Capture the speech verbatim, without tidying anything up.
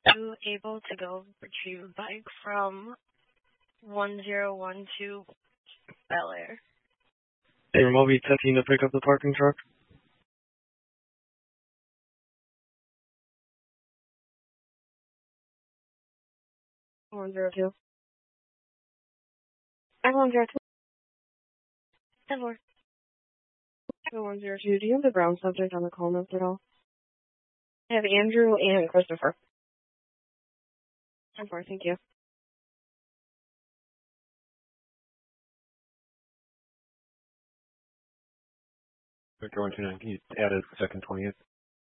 you able to go retrieve a bike from one zero one two Bel Air? Hey, Moby, checking to pick up the parking truck. one zero two. I'm one zero two. ten four. one zero two. Do you have the brown subject on the call notes at all? I have Andrew and Christopher. ten four, thank you. Victor one two nine, can you add a second twentieth?